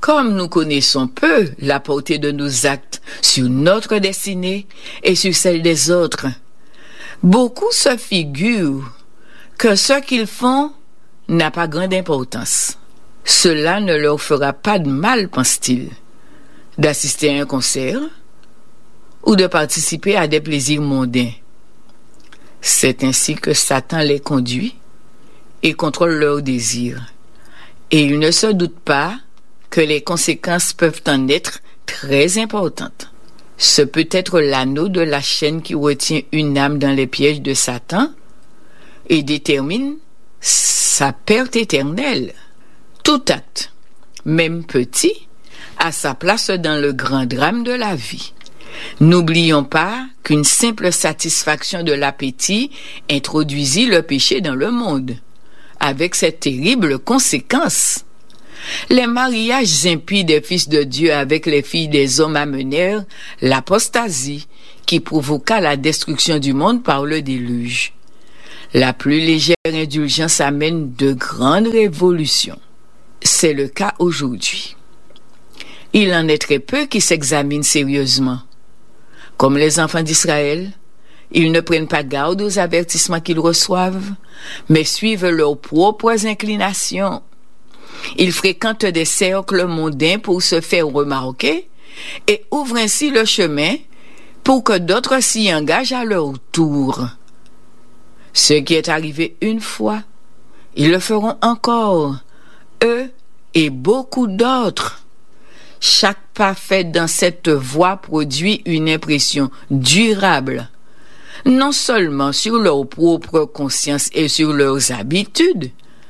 Comme nous connaissons peu la portée de nos actes sur notre destinée et sur celle des autres, beaucoup se figurent que ce qu'ils font n'a pas grande importance. Cela ne leur fera pas de mal, pense-t-il, d'assister à un concert ou de participer à des plaisirs mondains. C'est ainsi que Satan les conduit et contrôle leurs désirs. Et il ne se doute pas que les conséquences peuvent en être très importantes. Ce peut être l'anneau de la chaîne qui retient une âme dans les pièges de Satan et détermine sa perte éternelle. Tout acte, même petit, a sa place dans le grand drame de la vie. N'oublions pas qu'une simple satisfaction de l'appétit introduisit le péché dans le monde, avec ses terribles conséquences. Les mariages impies des fils de Dieu avec les filles des hommes amenèrent l'apostasie qui provoqua la destruction du monde par le déluge. La plus légère indulgence amène de grandes révolutions. C'est le cas aujourd'hui. Il en est très peu qui s'examinent sérieusement. Comme les enfants d'Israël, ils ne prennent pas garde aux avertissements qu'ils reçoivent, mais suivent leurs propres inclinations. Ils fréquentent des cercles mondains pour se faire remarquer et ouvrent ainsi le chemin pour que d'autres s'y engagent à leur tour. Ce qui est arrivé une fois, ils le feront encore, eux et beaucoup d'autres. Chaque pas fait dans cette voie produit une impression durable, non seulement sur leur propre conscience et sur leurs habitudes,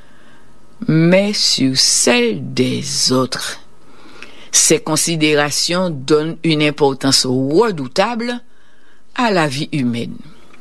mais sur celle des autres. Ces considérations donnent une importance redoutable à la vie humaine.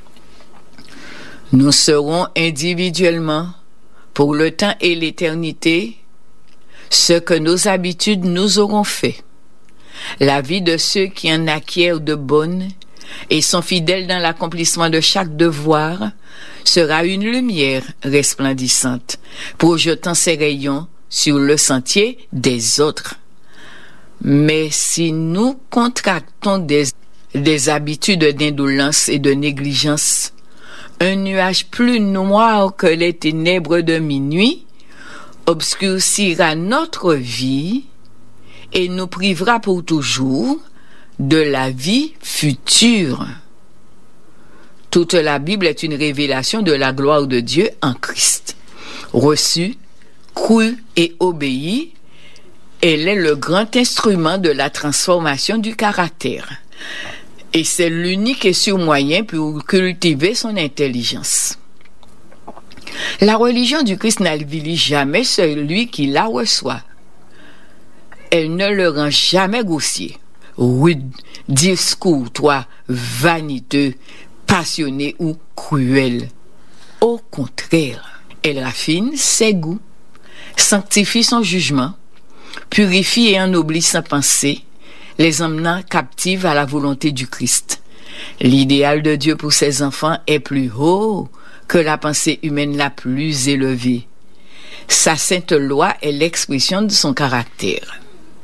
Nous serons individuellement, pour le temps et l'éternité, ce que nos habitudes nous auront fait. La vie de ceux qui en acquièrent de bonnes et sont fidèles dans l'accomplissement de chaque devoir sera une lumière resplendissante, projetant ses rayons sur le sentier des autres. Mais si nous contractons des habitudes d'indolence et de négligence, un nuage plus noir que les ténèbres de minuit obscurcira notre vie et nous privera pour toujours de la vie future. Toute la Bible est une révélation de la gloire de Dieu en Christ. Reçue, crue et obéie, elle est le grand instrument de la transformation du caractère. Et c'est l'unique et sûr moyen pour cultiver son intelligence. La religion du Christ n'avilit jamais celui qui la reçoit. Elle ne le rend jamais grossier, rude, discourtois, vaniteux, passionné ou cruel. Au contraire, elle raffine ses goûts, sanctifie son jugement, purifie et ennoblit sa pensée, les emmenant captives à la volonté du Christ. L'idéal de Dieu pour ses enfants est plus haut que la pensée humaine la plus élevée. Sa sainte loi est l'expression de son caractère.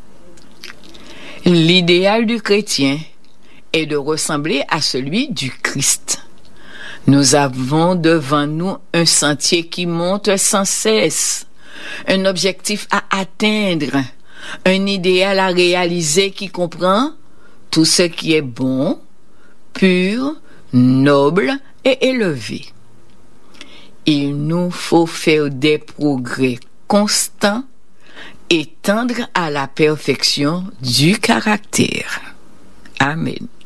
L'idéal du chrétien est de ressembler à celui du Christ. Nous avons devant nous un sentier qui monte sans cesse, un objectif à atteindre, un idéal à réaliser qui comprend tout ce qui est bon, pur, noble et élevé. Il nous faut faire des progrès constants et tendre à la perfection du caractère. Amen.